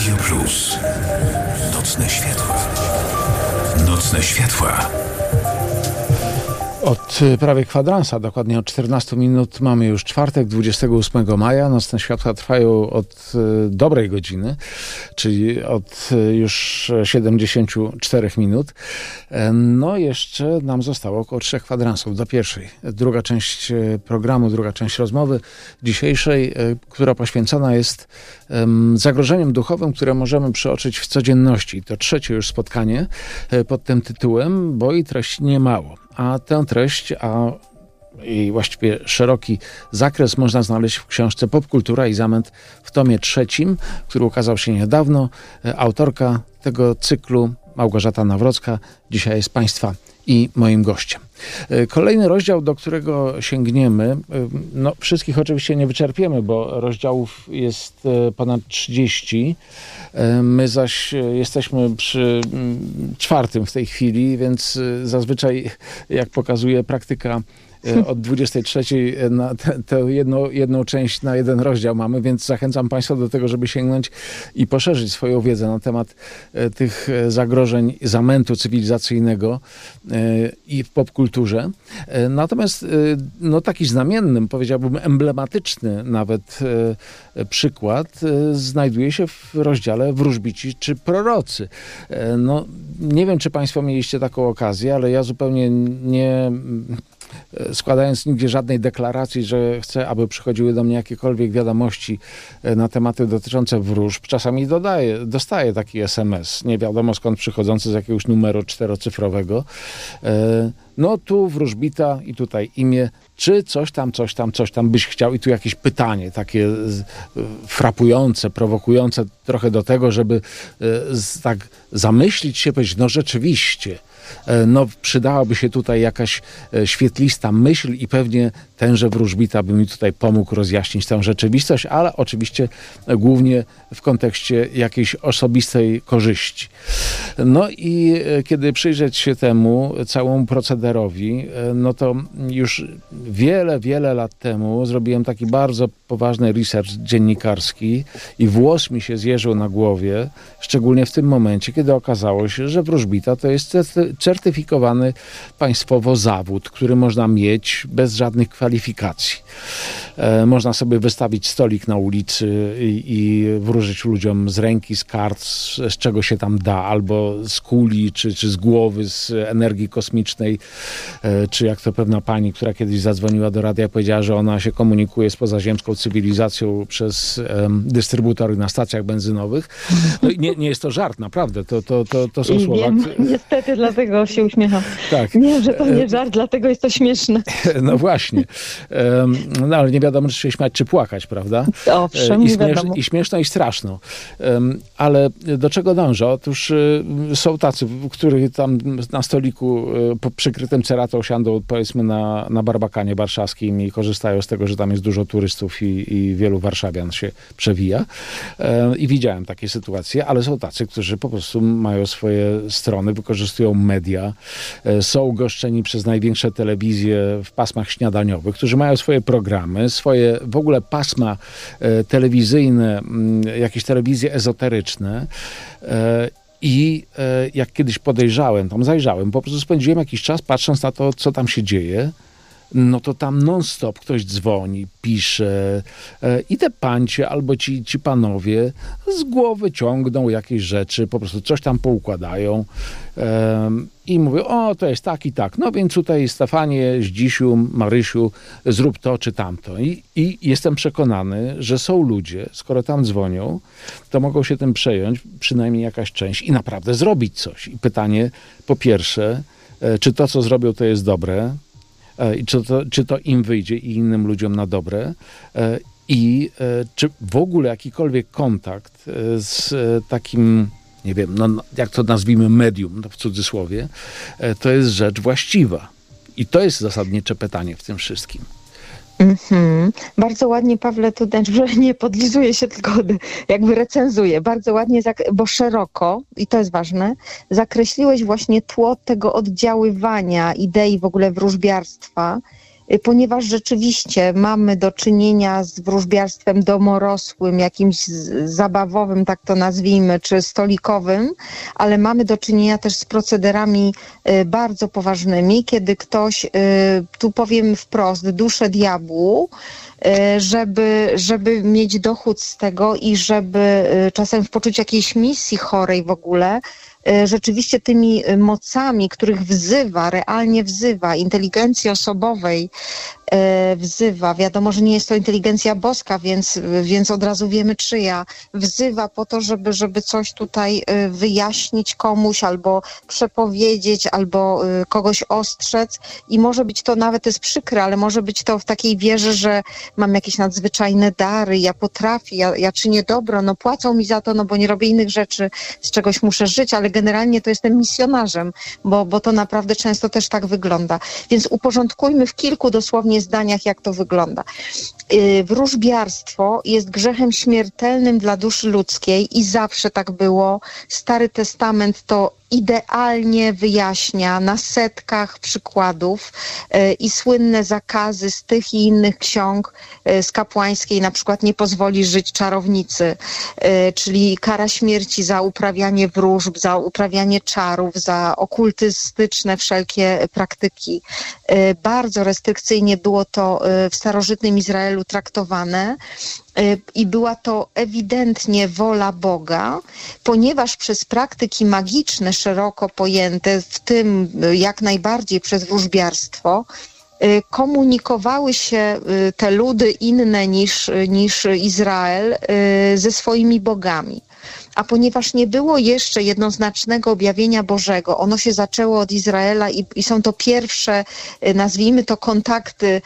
Radio Plus. Nocne światła. Nocne światła. Od prawie kwadransa, dokładnie od 14 minut, mamy już czwartek, 28 maja. Nocne światła trwają od dobrej godziny, czyli od już 74 minut. No jeszcze nam zostało około 3 kwadransów do pierwszej. Druga część programu, druga część rozmowy dzisiejszej, która poświęcona jest zagrożeniom duchowym, które możemy przeoczyć w codzienności. To trzecie już spotkanie pod tym tytułem, bo i treści nie mało. A tę treść, i właściwie szeroki zakres można znaleźć w książce Popkultura i zamęt w tomie 3, który ukazał się niedawno. Autorka tego cyklu, Małgorzata Nawrocka, dzisiaj jest Państwa i moim gościem. Kolejny rozdział, do którego sięgniemy, no wszystkich oczywiście nie wyczerpiemy, bo rozdziałów jest ponad 30. My zaś jesteśmy przy 4 w tej chwili, więc zazwyczaj, jak pokazuje praktyka, od 23 na tę jedną część na jeden rozdział mamy, więc zachęcam Państwa do tego, żeby sięgnąć i poszerzyć swoją wiedzę na temat tych zagrożeń zamętu cywilizacyjnego i w popkulturze. Natomiast no, taki znamienny, powiedziałbym emblematyczny nawet przykład znajduje się w rozdziale Wróżbici czy prorocy. No, nie wiem, czy Państwo mieliście taką okazję, ale ja zupełnie nie składając nigdzie żadnej deklaracji, że chcę, aby przychodziły do mnie jakiekolwiek wiadomości na tematy dotyczące wróżb. Czasami dostaję taki SMS, nie wiadomo skąd przychodzący z jakiegoś numeru 4-cyfrowego. No tu wróżbita i tutaj imię, czy coś tam byś chciał, i tu jakieś pytanie takie frapujące, prowokujące trochę do tego, żeby tak zamyślić się, powiedzieć, no rzeczywiście, no przydałaby się tutaj jakaś świetlista myśl i pewnie tenże wróżbita by mi tutaj pomógł rozjaśnić tę rzeczywistość, ale oczywiście głównie w kontekście jakiejś osobistej korzyści. No i kiedy przyjrzeć się temu całemu procederowi, no to już wiele lat temu zrobiłem taki bardzo poważny research dziennikarski i włos mi się zjeżył na głowie, szczególnie w tym momencie, kiedy okazało się, że wróżbita to jest certyfikowany państwowo zawód, który można mieć bez żadnych kwalifikacji. Można sobie wystawić stolik na ulicy i wróżyć ludziom z ręki, z kart, z czego się tam da, albo z kuli, czy z głowy, z energii kosmicznej, czy jak to pewna pani, która kiedyś zadzwoniła do radia, powiedziała, że ona się komunikuje z pozaziemską cywilizacją przez dystrybutory na stacjach benzynowych. No nie jest to żart, naprawdę. To są słowa. Wiem, niestety dlatego się uśmiecham. Tak. Wiem, że to nie żart, dlatego jest to śmieszne. No właśnie. No ale nie wiadomo, czy się śmiać, czy płakać, prawda? Owszem, nie wiadomo. I śmieszno, i straszno. Ale do czego dążę? Otóż są tacy, którzy tam na stoliku przykrytym ceratą siądą, powiedzmy, na Barbakanie warszawskim i korzystają z tego, że tam jest dużo turystów i wielu warszawian się przewija. I widziałem takie sytuacje, ale są tacy, którzy po prostu mają swoje strony, wykorzystują media, są goszczeni przez największe telewizje w pasmach śniadaniowych, którzy mają swoje programy, swoje w ogóle pasma telewizyjne, jakieś telewizje ezoteryczne. I jak kiedyś podejrzałem, tam zajrzałem, po prostu spędziłem jakiś czas patrząc na to, co tam się dzieje, no to tam non-stop ktoś dzwoni, pisze i te pancie albo ci panowie z głowy ciągną jakieś rzeczy, po prostu coś tam poukładają i mówią, o to jest tak i tak, no więc tutaj Stefanie, Zdzisiu, Marysiu, zrób to czy tamto. I jestem przekonany, że są ludzie, skoro tam dzwonią, to mogą się tym przejąć, przynajmniej jakaś część i naprawdę zrobić coś. I pytanie po pierwsze, czy to, co zrobią, to jest dobre, i czy to im wyjdzie i innym ludziom na dobre, i czy w ogóle jakikolwiek kontakt z takim, nie wiem, no, jak to nazwijmy, medium, no, w cudzysłowie, to jest rzecz właściwa. I to jest zasadnicze pytanie w tym wszystkim. Bardzo ładnie, Pawle, tu że nie podlizuję się, tylko jakby recenzuję. Bardzo ładnie, bo szeroko, i to jest ważne, zakreśliłeś właśnie tło tego oddziaływania idei w ogóle wróżbiarstwa ponieważ rzeczywiście mamy do czynienia z wróżbiarstwem domorosłym, jakimś zabawowym, tak to nazwijmy, czy stolikowym, ale mamy do czynienia też z procederami bardzo poważnymi, kiedy ktoś, tu powiem wprost, duszę diabłu, żeby mieć dochód z tego i żeby czasem w poczuciu jakiejś misji chorej w ogóle, rzeczywiście tymi mocami, których realnie wzywa, inteligencji osobowej wzywa, wiadomo, że nie jest to inteligencja boska, więc od razu wiemy czyja, wzywa po to, żeby coś tutaj wyjaśnić komuś, albo przepowiedzieć, albo kogoś ostrzec i może być to, nawet jest przykre, ale może być to w takiej wierze, że mam jakieś nadzwyczajne dary, ja potrafię, ja czynię dobro, no płacą mi za to, no bo nie robię innych rzeczy, z czegoś muszę żyć, ale generalnie to jestem misjonarzem, bo to naprawdę często też tak wygląda. Więc uporządkujmy w kilku dosłownie zdaniach, jak to wygląda. Wróżbiarstwo jest grzechem śmiertelnym dla duszy ludzkiej i zawsze tak było. Stary Testament to idealnie wyjaśnia na setkach przykładów i słynne zakazy z tych i innych ksiąg z kapłańskiej, na przykład nie pozwoli żyć czarownicy, czyli kara śmierci za uprawianie wróżb, za uprawianie czarów, za okultystyczne wszelkie praktyki. Bardzo restrykcyjnie było to w starożytnym Izraelu traktowane. I była to ewidentnie wola Boga, ponieważ przez praktyki magiczne szeroko pojęte, w tym jak najbardziej przez wróżbiarstwo, komunikowały się te ludy inne niż Izrael ze swoimi bogami. A ponieważ nie było jeszcze jednoznacznego objawienia Bożego, ono się zaczęło od Izraela i są to pierwsze, nazwijmy to, kontakty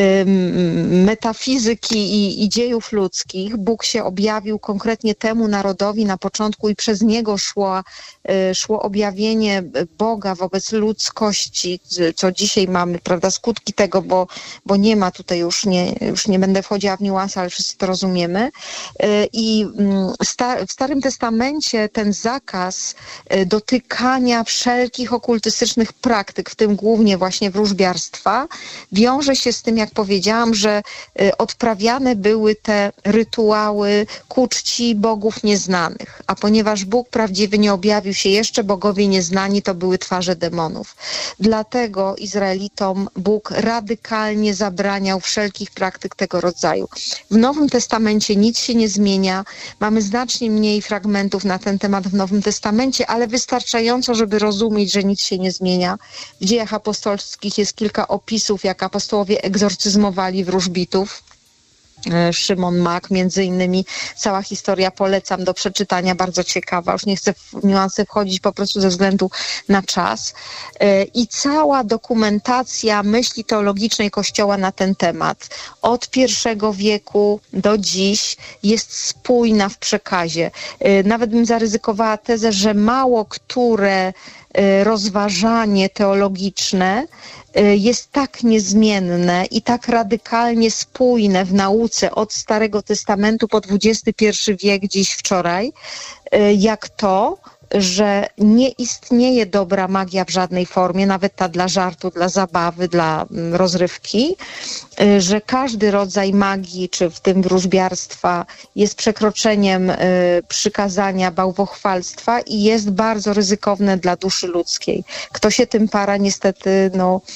metafizyki i dziejów ludzkich. Bóg się objawił konkretnie temu narodowi na początku i przez niego szło objawienie Boga wobec ludzkości, co dzisiaj mamy, prawda, skutki tego, bo nie ma tutaj, już nie będę wchodziła w niuanse, ale wszyscy to rozumiemy. I w Starym Testamencie ten zakaz dotykania wszelkich okultystycznych praktyk, w tym głównie właśnie wróżbiarstwa, wiąże się z tym, jak powiedziałam, że odprawiane były te rytuały ku czci bogów nieznanych. A ponieważ Bóg prawdziwy nie objawił się jeszcze, bogowie nieznani to były twarze demonów. Dlatego Izraelitom Bóg radykalnie zabraniał wszelkich praktyk tego rodzaju. W Nowym Testamencie nic się nie zmienia. Mamy znacznie mniej fragmentów na ten temat w Nowym Testamencie, ale wystarczająco, żeby rozumieć, że nic się nie zmienia. W Dziejach Apostolskich jest kilka opisów, jak apostołowie egzorcyzmowali wróżbitów. Szymon Mak, między innymi, cała historia polecam do przeczytania, bardzo ciekawa, już nie chcę w niuanse wchodzić po prostu ze względu na czas. I cała dokumentacja myśli teologicznej Kościoła na ten temat od I wieku do dziś jest spójna w przekazie. Nawet bym zaryzykowała tezę, że mało które rozważanie teologiczne jest tak niezmienne i tak radykalnie spójne w nauce od Starego Testamentu po XXI wiek, dziś wczoraj, jak to, że nie istnieje dobra magia w żadnej formie, nawet ta dla żartu, dla zabawy, dla rozrywki, że każdy rodzaj magii, czy w tym wróżbiarstwa, jest przekroczeniem przykazania bałwochwalstwa i jest bardzo ryzykowne dla duszy ludzkiej. Kto się tym para, niestety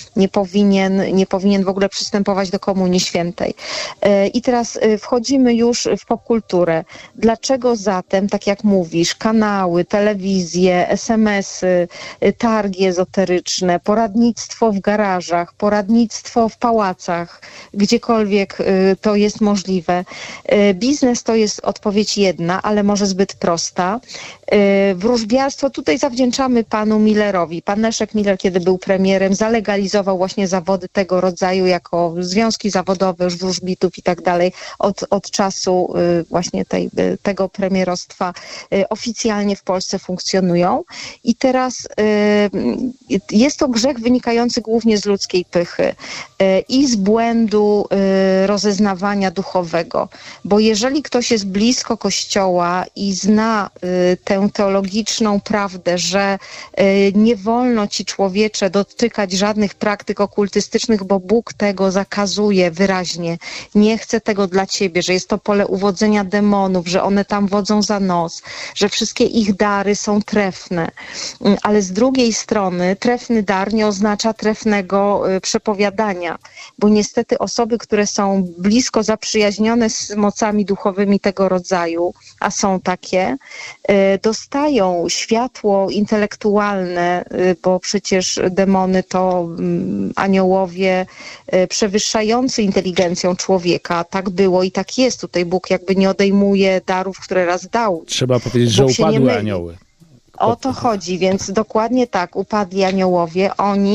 nie powinien w ogóle przystępować do Komunii Świętej. I teraz wchodzimy już w popkulturę. Dlaczego zatem, tak jak mówisz, kanały, telewizje, SMS-y, targi ezoteryczne, poradnictwo w garażach, poradnictwo w pałacach, gdziekolwiek to jest możliwe. Biznes to jest odpowiedź jedna, ale może zbyt prosta. Wróżbiarstwo tutaj zawdzięczamy panu Millerowi. Pan Leszek Miller, kiedy był premierem, zalegalizował właśnie zawody tego rodzaju jako związki zawodowe, już wróżbitów i tak dalej. Od czasu właśnie tego premierostwa oficjalnie w Polsce funkcjonują. I teraz jest to grzech wynikający głównie z ludzkiej pychy i z błędu względu rozeznawania duchowego. Bo jeżeli ktoś jest blisko Kościoła i zna tę teologiczną prawdę, że nie wolno ci, człowiecze, dotykać żadnych praktyk okultystycznych, bo Bóg tego zakazuje wyraźnie. Nie chce tego dla ciebie, że jest to pole uwodzenia demonów, że one tam wodzą za nos, że wszystkie ich dary są trefne. Ale z drugiej strony trefny dar nie oznacza trefnego przepowiadania, bo niestety osoby, które są blisko zaprzyjaźnione z mocami duchowymi tego rodzaju, a są takie, dostają światło intelektualne, bo przecież demony to aniołowie przewyższający inteligencją człowieka. Tak było i tak jest. Tutaj Bóg jakby nie odejmuje darów, które raz dał. Trzeba powiedzieć, że upadły anioły. O to chodzi, więc dokładnie tak, upadli aniołowie,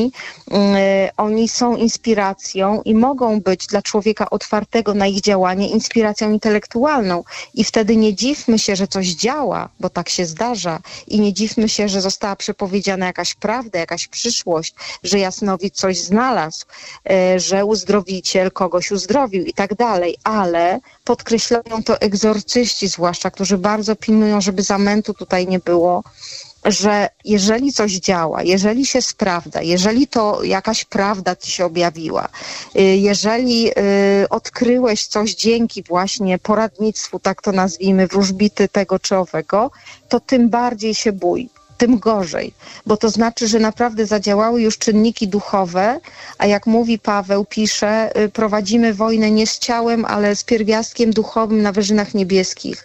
oni są inspiracją i mogą być dla człowieka otwartego na ich działanie inspiracją intelektualną i wtedy nie dziwmy się, że coś działa, bo tak się zdarza i nie dziwmy się, że została przepowiedziana jakaś prawda, jakaś przyszłość, że jasnowidz coś znalazł, że uzdrowiciel kogoś uzdrowił i tak dalej, ale podkreślają to egzorcyści zwłaszcza, którzy bardzo pilnują, żeby zamętu tutaj nie było, że jeżeli coś działa, jeżeli się sprawdza, jeżeli to jakaś prawda ci się objawiła, jeżeli odkryłeś coś dzięki właśnie poradnictwu, tak to nazwijmy, wróżbity tego czy owego, to tym bardziej się bój. Tym gorzej, bo to znaczy, że naprawdę zadziałały już czynniki duchowe, a jak mówi Paweł, pisze, prowadzimy wojnę nie z ciałem, ale z pierwiastkiem duchowym na wyżynach niebieskich.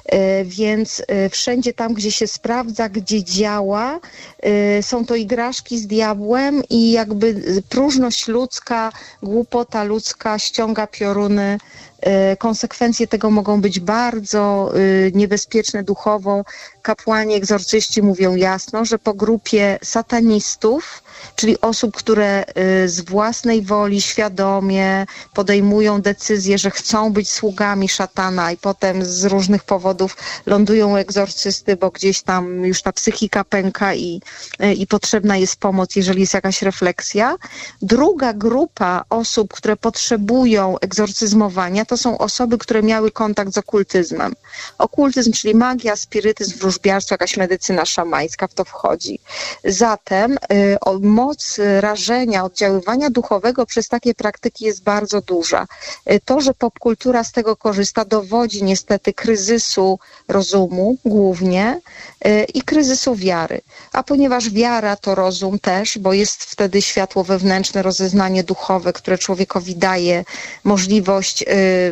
Więc wszędzie tam, gdzie się sprawdza, gdzie działa, są to igraszki z diabłem i jakby próżność ludzka, głupota ludzka ściąga pioruny. Konsekwencje tego mogą być bardzo niebezpieczne duchowo. Kapłani, egzorcyści mówią jasno, że po grupie satanistów, czyli osób, które z własnej woli świadomie podejmują decyzję, że chcą być sługami szatana i potem z różnych powodów lądują u egzorcysty, bo gdzieś tam już ta psychika pęka i potrzebna jest pomoc, jeżeli jest jakaś refleksja. Druga grupa osób, które potrzebują egzorcyzmowania, to są osoby, które miały kontakt z okultyzmem. Okultyzm, czyli magia, spirytyzm, wróżbiarstwo, jakaś medycyna szamańska w to wchodzi. Zatem moc rażenia, oddziaływania duchowego przez takie praktyki jest bardzo duża. To, że popkultura z tego korzysta, dowodzi niestety kryzysu rozumu głównie i kryzysu wiary. A ponieważ wiara to rozum też, bo jest wtedy światło wewnętrzne, rozeznanie duchowe, które człowiekowi daje możliwość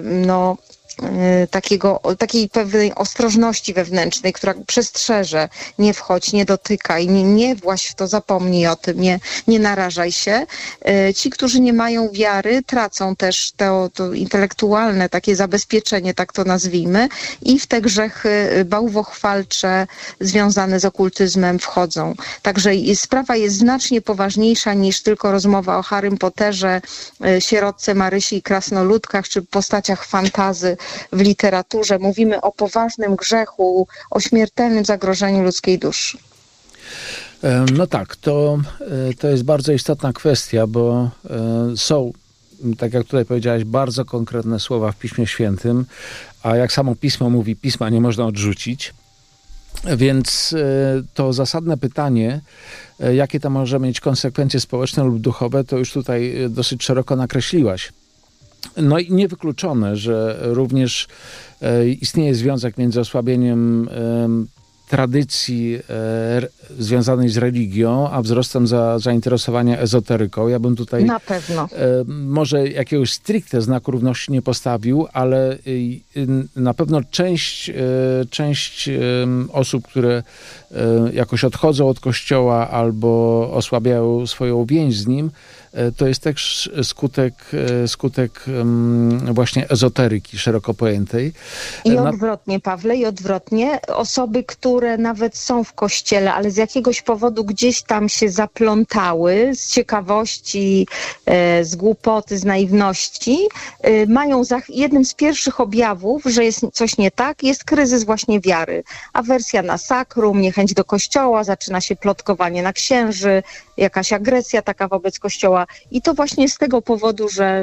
takiej pewnej ostrożności wewnętrznej, która przestrzeże, nie wchodź, nie dotykaj, nie właź w to, zapomnij o tym, nie narażaj się. Ci, którzy nie mają wiary, tracą też to intelektualne takie zabezpieczenie, tak to nazwijmy, i w te grzechy bałwochwalcze związane z okultyzmem wchodzą. Także sprawa jest znacznie poważniejsza niż tylko rozmowa o Harrym Potterze, sierotce Marysi i krasnoludkach, czy postaciach fantazy w literaturze. Mówimy o poważnym grzechu, o śmiertelnym zagrożeniu ludzkiej duszy. No tak, to jest bardzo istotna kwestia, bo są, tak jak tutaj powiedziałaś, bardzo konkretne słowa w Piśmie Świętym, a jak samo Pismo mówi, Pisma nie można odrzucić. Więc to zasadne pytanie, jakie to może mieć konsekwencje społeczne lub duchowe, to już tutaj dosyć szeroko nakreśliłaś. No i niewykluczone, że również istnieje związek między osłabieniem tradycji związanej z religią, a wzrostem zainteresowania ezoteryką. Ja bym tutaj na pewno może jakiegoś stricte znaku równości nie postawił, ale na pewno część osób, które jakoś odchodzą od Kościoła albo osłabiają swoją więź z nim, to jest też skutek właśnie ezoteryki szeroko pojętej. I odwrotnie, Pawle, i odwrotnie. Osoby, które nawet są w Kościele, ale z jakiegoś powodu gdzieś tam się zaplątały, z ciekawości, z głupoty, z naiwności, mają jednym z pierwszych objawów, że jest coś nie tak, jest kryzys właśnie wiary. Awersja na sakrum, niechęć do Kościoła, zaczyna się plotkowanie na księży, jakaś agresja taka wobec Kościoła. I to właśnie z tego powodu, że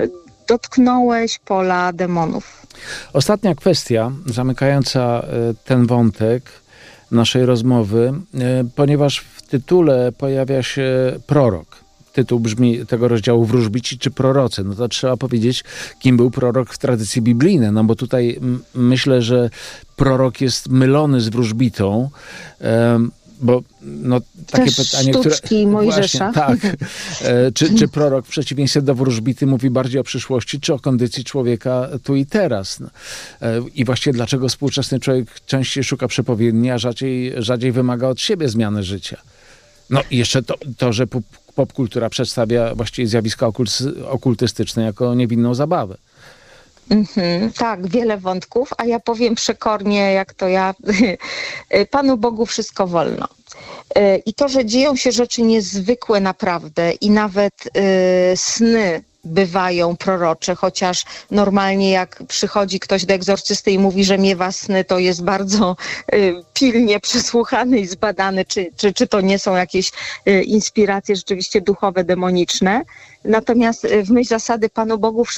dotknąłeś pola demonów. Ostatnia kwestia zamykająca ten wątek naszej rozmowy, ponieważ w tytule pojawia się prorok. Tytuł brzmi tego rozdziału Wróżbici czy prorocy. No to trzeba powiedzieć, kim był prorok w tradycji biblijnej, no bo tutaj myślę, że prorok jest mylony z wróżbitą, bo no, takie też pytanie, sztuczki Mojżesza. Właśnie, tak. Czy prorok w przeciwieństwie do wróżbity mówi bardziej o przyszłości, czy o kondycji człowieka tu i teraz? No. I właściwie dlaczego współczesny człowiek częściej szuka przepowiedni, a rzadziej wymaga od siebie zmiany życia? No i jeszcze to że popkultura przedstawia właściwie zjawiska okultystyczne jako niewinną zabawę. Tak, wiele wątków, a ja powiem przekornie, jak to ja, Panu Bogu wszystko wolno. I to, że dzieją się rzeczy niezwykłe naprawdę i nawet sny bywają prorocze, chociaż normalnie jak przychodzi ktoś do egzorcysty i mówi, że miewa sny, to jest bardzo pilnie przesłuchany i zbadany, czy to nie są jakieś inspiracje rzeczywiście duchowe, demoniczne. Natomiast w myśl zasady Panu Bogu